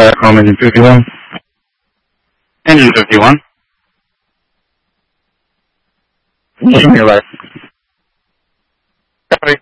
Viacom engine 51. Engine 51. Looking to your right. Copy.